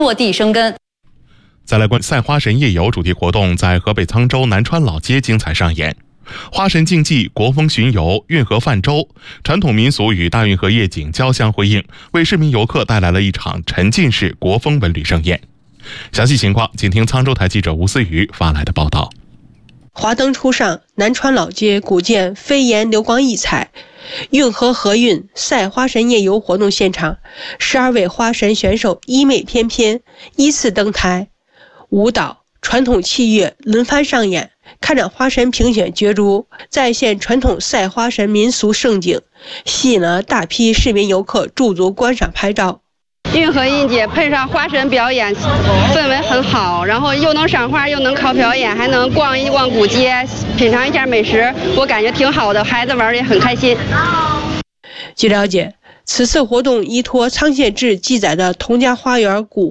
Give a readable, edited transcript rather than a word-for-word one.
落地生根。 再来关赛花神夜游主题活动在河北沧州南川老街精彩上演，花神竞技、国风巡游、运河泛舟，传统民俗与大运河夜景交相辉映，为市民游客带来了一场沉浸式国风文旅盛宴。详细情况，请听沧州台记者吴思雨发来的报道。 华灯初上，南川老街古建飞檐流光溢彩。运河河运赛花神夜游活动现场，12位花神选手衣袂翩翩，依次登台，舞蹈、传统器乐轮番上演，开展花神评选角逐，再现传统赛花神民俗盛景，吸引了大批市民游客驻足观赏拍照。 运河音节配上花神表演，氛围很好，然后又能赏花，又能考表演，还能逛一逛古街，品尝一下美食，我感觉挺好的，孩子玩也很开心。 据了解，此次活动依托仓县志记载的佟家花园古